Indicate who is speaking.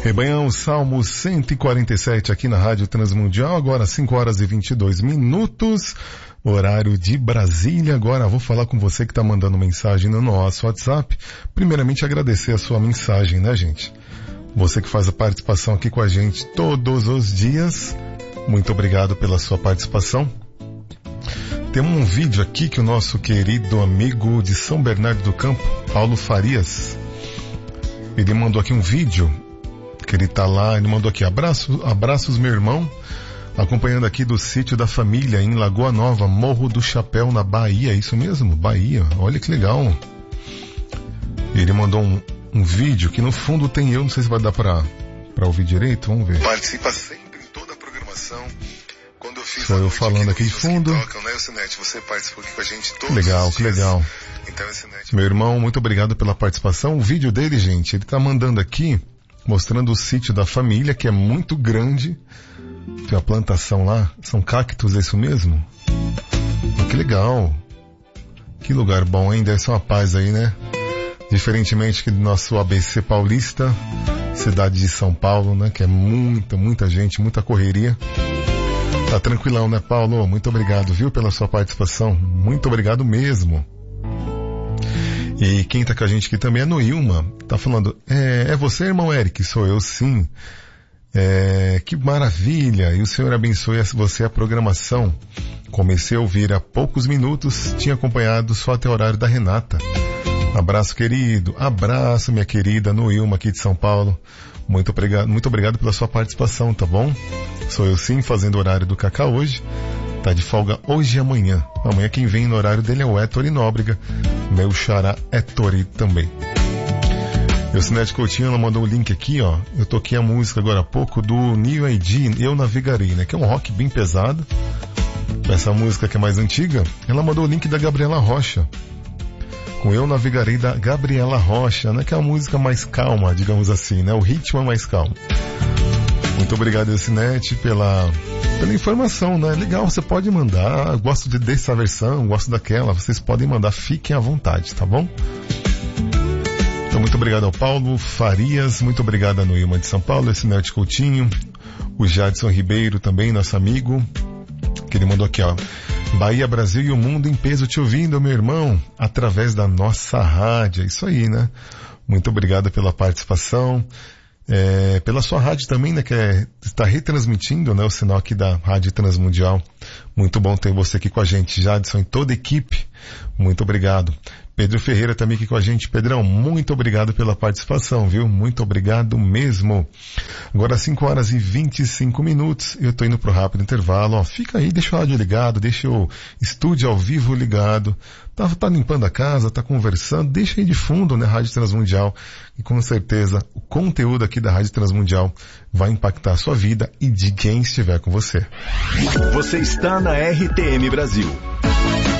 Speaker 1: Rebanhão, Salmo 147 aqui na Rádio Transmundial, agora 5 horas e 22 minutos, horário de Brasília. Agora vou falar com você que está mandando mensagem no nosso WhatsApp. Primeiramente agradecer a sua mensagem, né, gente? Você que faz a participação aqui com a gente todos os dias, muito obrigado pela sua participação. Tem um vídeo aqui que o nosso querido amigo de São Bernardo do Campo, Paulo Farias, ele mandou aqui um vídeo que ele tá lá, ele mandou aqui: abraços meu irmão, acompanhando aqui do sítio da família em Lagoa Nova, Morro do Chapéu, na Bahia. É isso mesmo? Bahia, olha que legal. Ele mandou um vídeo que no fundo tem eu, não sei se vai dar pra ouvir direito, vamos ver.
Speaker 2: Participa sempre em toda a programação. Quando eu fiz
Speaker 1: só eu falando aqui de fundo.
Speaker 2: Tocam, né, Sinete? Você participou aqui com a gente todos
Speaker 1: legal,
Speaker 2: os
Speaker 1: que
Speaker 2: dias.
Speaker 1: legal.
Speaker 2: Então, Sinete,
Speaker 1: meu irmão, muito obrigado pela participação. O vídeo dele, gente, ele tá mandando aqui, mostrando o sítio da família, que é muito grande. Tem uma plantação lá, são cactos, é isso mesmo? Que legal. Que lugar bom, hein? Deve ser uma paz aí, né? Diferentemente que do nosso ABC paulista, cidade de São Paulo, né? Que é muita gente, muita correria. Tá tranquilão, né, Paulo? Muito obrigado, viu, pela sua participação. Muito obrigado mesmo. E quem tá com a gente aqui também é a Noilma. Tá falando, é você, irmão Eric? Sou eu, sim. Que maravilha. E o Senhor abençoe você a programação. Comecei a ouvir há poucos minutos, tinha acompanhado só até o horário da Renata. Abraço, querido. Abraço, minha querida Noilma aqui de São Paulo. Muito obrigado pela sua participação, tá bom? Sou eu sim, fazendo o horário do Cacá hoje. Tá de folga hoje e amanhã. Amanhã quem vem no horário dele é o Héctor Nóbrega. Meu xará Héctor também. E o Sinete Coutinho, ela mandou um link aqui, ó. Eu toquei a música agora há pouco do New ID, Eu Navegarei, né? Que é um rock bem pesado. Essa música que é mais antiga, ela mandou o link da Gabriela Rocha. Com Eu Navegarei, da Gabriela Rocha, né? Que é a música mais calma, digamos assim, né? O ritmo é mais calmo. Muito obrigado, Sinete, pela informação, né? Legal, você pode mandar. Gosto dessa versão, gosto daquela. Vocês podem mandar, fiquem à vontade, tá bom? Então, muito obrigado ao Paulo Farias, muito obrigado a Noilma de São Paulo, esse Sinete Coutinho, o Jadson Ribeiro também, nosso amigo, que ele mandou aqui, ó. Bahia, Brasil e o mundo em peso te ouvindo, meu irmão, através da nossa rádio. É isso aí, né? Muito obrigado pela participação. Pela sua rádio também, né, que está retransmitindo, né, o sinal aqui da Rádio Transmundial. Muito bom ter você aqui com a gente, Jadson, e toda a equipe. Muito obrigado. Pedro Ferreira também aqui com a gente. Pedrão, muito obrigado pela participação, viu? Muito obrigado mesmo. Agora 5 horas e 25 minutos. Eu tô indo pro rápido intervalo. Ó, fica aí, deixa o rádio ligado, deixa o estúdio ao vivo ligado. Tá limpando a casa, tá conversando, deixa aí de fundo, né, Rádio Transmundial. E com certeza o conteúdo aqui da Rádio Transmundial vai impactar a sua vida e de quem estiver com você.
Speaker 3: Você está na RTM Brasil.